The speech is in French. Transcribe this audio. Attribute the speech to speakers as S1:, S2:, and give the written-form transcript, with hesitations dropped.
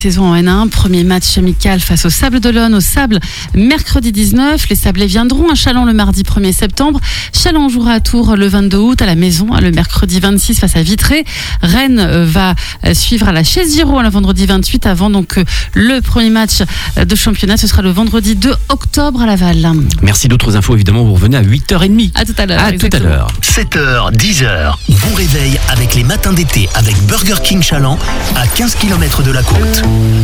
S1: Saison en N1, premier match amical face au Sable d'Olonne, au Sable, mercredi 19. Les Sablés viendront à Challans le mardi 1er septembre. Challans jouera à Tours le 22 août, à la maison, le mercredi 26 face à Vitré. Rennes va suivre à la Chaise-Giraud le vendredi 28 avant donc le premier match de championnat. Ce sera le vendredi 2 octobre à Laval.
S2: Merci. D'autres infos, évidemment, vous revenez à 8h30.
S1: À tout à l'heure.
S2: À tout à l'heure.
S3: 7h, 10h. Bon réveil avec les matins d'été avec Burger King Challans à 15 km de la côte.